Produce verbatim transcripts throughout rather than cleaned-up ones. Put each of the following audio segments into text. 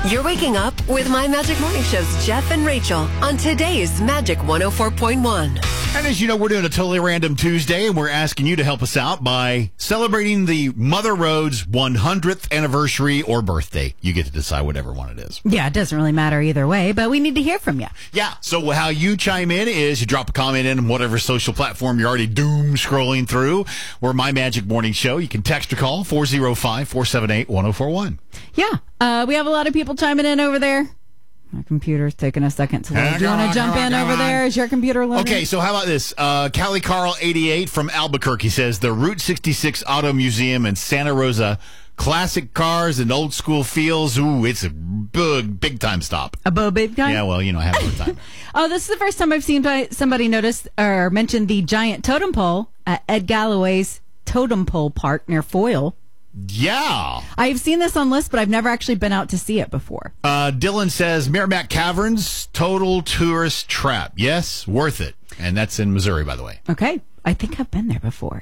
You're waking up with My Magic Morning Show's Jeff and Rachel on today's Magic one oh four point one. And as you know, we're doing a totally random Tuesday, and we're asking you to help us out by celebrating the Mother Road's one hundredth anniversary or birthday. You get to decide whatever one it is. Yeah, it doesn't really matter either way, but we need to hear from you. Yeah, so how you chime in is you drop a comment in on whatever social platform you're already doom scrolling through. We're My Magic Morning Show. You can text or call four oh five, four seven eight, one oh four one. Yeah, uh, we have a lot of people chiming in over there. My computer's taking a second to load. Do you want to jump in over there? Is your computer loading? Okay, so how about this? Uh, Callie Carl eighty-eight from Albuquerque says the Route sixty-six Auto Museum in Santa Rosa, classic cars and old school feels. Ooh, it's a big, big time stop. A bo big time? Yeah, well, you know, I have a good time. Oh, this is the first time I've seen somebody notice or mention the giant totem pole at Ed Galloway's Totem Pole Park near Foyle. Yeah. I've seen this on lists, but I've never actually been out to see it before. Uh, Dylan says Merrimack Caverns, total tourist trap. Yes, worth it. And that's in Missouri, by the way. Okay. I think I've been there before.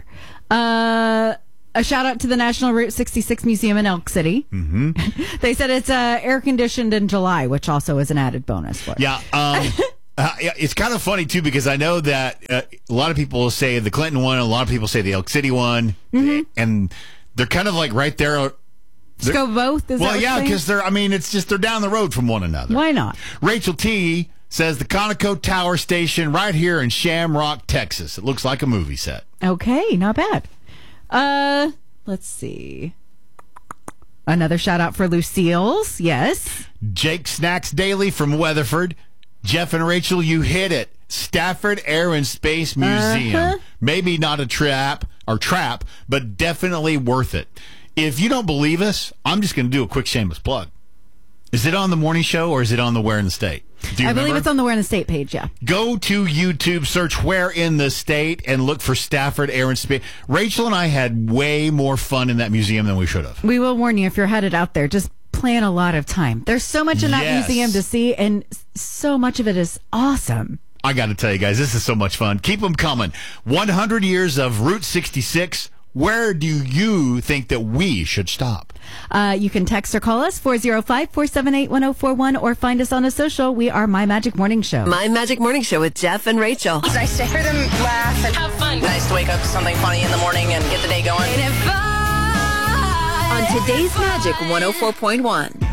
Uh, a shout out to the National Route sixty-six Museum in Elk City. Mm-hmm. They said it's uh, air conditioned in July, which also is an added bonus for it. Yeah. Um, uh, yeah, it's kind of funny, too, because I know that uh, a lot of people say the Clinton one, a lot of people say the Elk City one. Mm-hmm. And they're kind of like right there. Just go both? Is well, that yeah, because they're, I mean, it's just they're down the road from one another. Why not? Rachel T. says the Conoco Tower Station right here in Shamrock, Texas. It looks like a movie set. Okay, not bad. Uh, let's see. Another shout out for Lucille's. Yes. Jake Snacks Daily from Weatherford. Jeff and Rachel, you hit it. Stafford Air and Space Museum. Uh-huh. Maybe not a trap or trap, but definitely worth it. If you don't believe us, I'm just going to do a quick shameless plug. Is it on the morning show or is it on the Where in the State? Do you I remember? believe it's on the Where in the State page, yeah. Go to YouTube, search Where in the State, and look for Stafford Air and Space. Rachel and I had way more fun in that museum than we should have. We will warn you if you're headed out there, just plan a lot of time. There's so much in that Yes. museum to see, and so much of it is awesome. I got to tell you guys, this is so much fun. Keep them coming. one hundred years of Route sixty-six. Where do you think that we should stop? Uh, you can text or call us, four oh five, four seven eight, one oh four one, or find us on a social. We are My Magic Morning Show. My Magic Morning Show with Jeff and Rachel. It's nice to hear them laugh and have fun. Nice to wake up to something funny in the morning and get the day going. On today's Magic one oh four point one.